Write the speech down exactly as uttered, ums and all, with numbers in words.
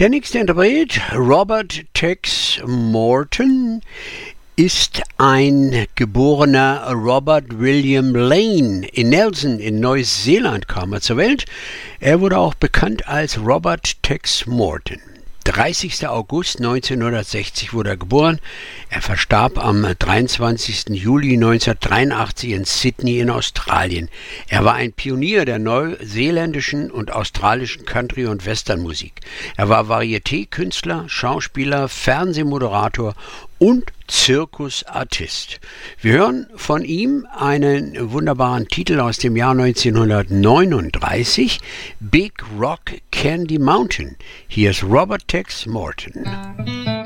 Der nächste Interpret, Robert Tex Morton, ist ein geborener Robert William Lane. In Nelson in Neuseeland kam er zur Welt. Er wurde auch bekannt als Robert Tex Morton. dreißigster August neunzehnhundertsechzig wurde er geboren. Er verstarb am dreiundzwanzigsten Juli neunzehnhundertdreiundachtzig in Sydney in Australien. Er war ein Pionier der neuseeländischen und australischen Country- und Westernmusik. Er war Varieté-Künstler, Schauspieler, Fernsehmoderator und Zirkusartist. Wir hören von ihm einen wunderbaren Titel aus dem Jahr neunzehnhundertneununddreißig, Big Rock Candy Mountain. Hier ist Robert Tex Morton.